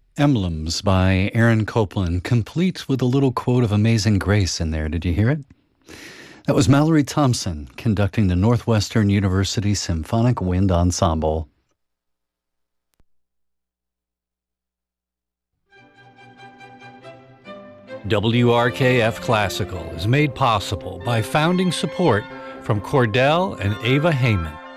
Emblems by Aaron Copland, complete with a little quote of Amazing Grace in there. Did you hear it? That was Mallory Thompson conducting the Northwestern University Symphonic Wind Ensemble. WRKF Classical is made possible by founding support from Cordell and Ava Heyman.